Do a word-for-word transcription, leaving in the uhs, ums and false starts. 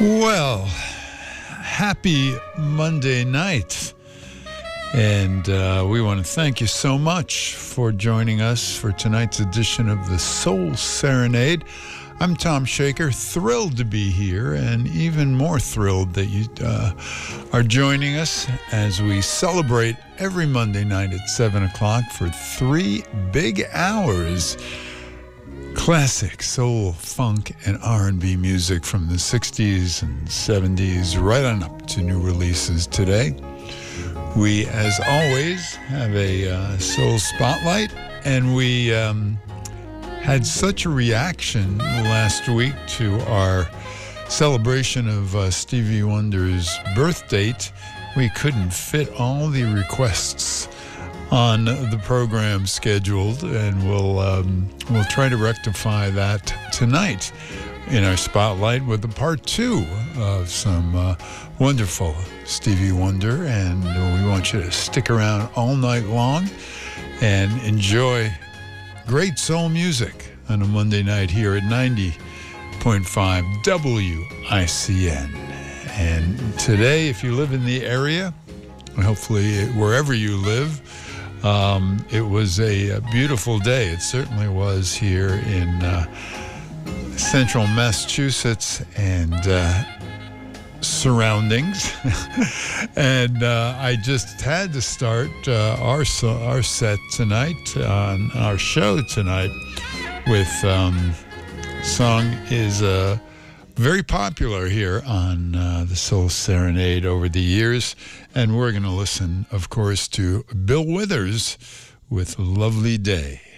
Well, happy Monday night. And uh, we want to thank you so much for joining us for tonight's edition of the Soul Serenade. I'm Tom Shaker, thrilled to be here, and even more thrilled that you uh, are joining us as we celebrate every Monday night at seven o'clock for three big hours. Classic soul, funk, and R and B music from the sixties and seventies, right on up to new releases today. We, as always, have a uh, soul spotlight, and we um, had such a reaction last week to our celebration of uh, Stevie Wonder's birth date. We couldn't fit all the requests on the program scheduled, and we'll um, we'll try to rectify that tonight in our spotlight with a part two of some uh, wonderful Stevie Wonder, and we want you to stick around all night long and enjoy great soul music on a Monday night here at ninety point five W I C N. And today, if you live in the area, hopefully wherever you live, Um, it was a, a beautiful day. It certainly was here in uh, central Massachusetts and uh, surroundings. and uh, I just had to start uh, our so- our set tonight, on our show tonight, with um, song is uh, very popular here on uh, the Soul Serenade over the years. And we're going to listen, of course, to Bill Withers with Lovely Day.